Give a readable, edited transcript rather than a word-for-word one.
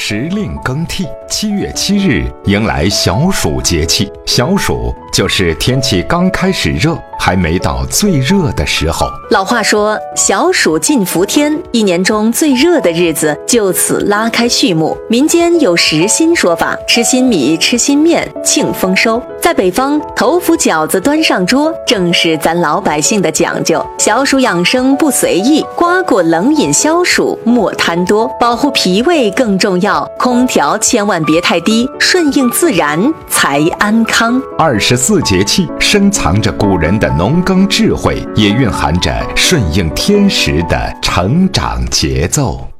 时令更替，7月7日迎来小暑节气。小暑就是天气刚开始热，还没到最热的时候。 老话说，小暑尽伏天，一年中最热的日子就此拉开序幕。民间有时新说法，吃新米，吃新面，庆丰收。在北方，头伏饺子端上桌，正是咱老百姓的讲究。小暑养生不随意，瓜果冷饮消暑莫贪多，保护脾胃更重要。空调千万别太低，顺应自然才安康。 24节气深藏着古人的农耕智慧，也蕴含着顺应天时的成长节奏。